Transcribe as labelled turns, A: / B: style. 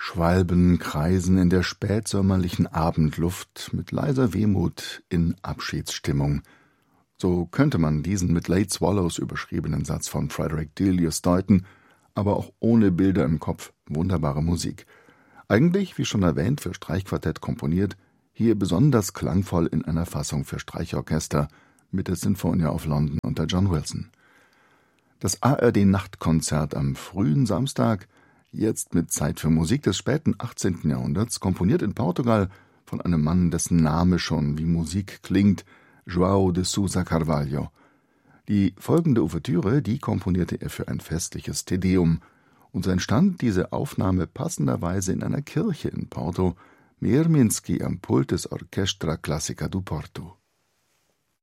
A: Schwalben kreisen in der spätsommerlichen Abendluft mit leiser Wehmut in Abschiedsstimmung. So könnte man diesen mit Late Swallows überschriebenen Satz von Frederick Delius deuten, aber auch ohne Bilder im Kopf wunderbare Musik. Eigentlich, wie schon erwähnt, für Streichquartett komponiert, hier besonders klangvoll in einer Fassung für Streichorchester mit der Sinfonia of London unter John Wilson. Das ARD-Nachtkonzert am frühen Samstag, jetzt mit Zeit für Musik des späten 18. Jahrhunderts, komponiert in Portugal von einem Mann, dessen Name schon wie Musik klingt, João de Sousa Carvalho. Die folgende Ouvertüre, die komponierte er für ein festliches Te Deum, und so entstand diese Aufnahme passenderweise in einer Kirche in Porto, Mierminski am Pult des Orchestra Clássica do Porto.